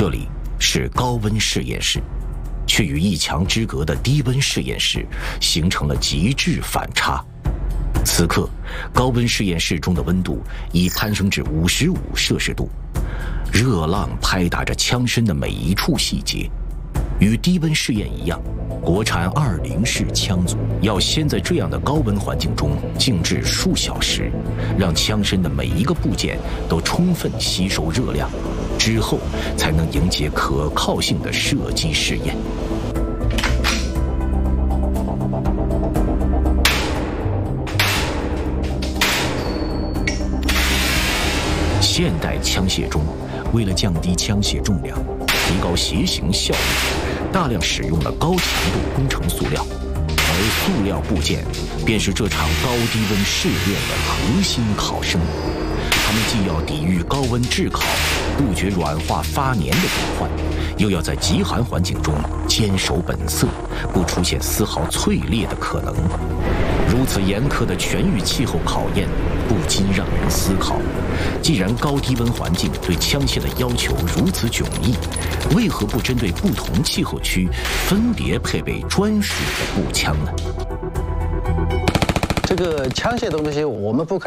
这里是高温实验室，却与一墙之隔的低温实验室形成了极致反差。此刻，高温实验室中的温度已攀升至55摄氏度，热浪拍打着枪身的每一处细节。与低温试验一样，国产20式枪组要先在这样的高温环境中静置数小时，让枪身的每一个部件都充分吸收热量，之后才能迎接可靠性的射击试验。现代枪械中，为了降低枪械重量，提高携行效率，大量使用了高强度工程塑料，而塑料部件便是这场高低温试验的核心考生。它们既要抵御高温炙烤，杜绝软化发粘的隐患，又要在极寒环境中坚守本色，不出现丝毫脆裂的可能。如此严苛的全域气候考验，不禁让人思考：既然高低温环境对枪械的要求如此迥异，为何不针对不同气候区分别配备专属的步枪呢？ 这个枪械东西，我们不可能